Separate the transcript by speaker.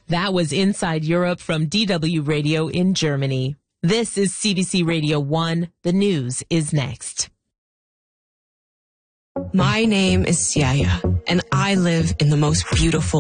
Speaker 1: That was Inside Europe from DW Radio in Germany. This is CBC Radio 1. The news is next.
Speaker 2: My name is Siaya, and I live in the most beautiful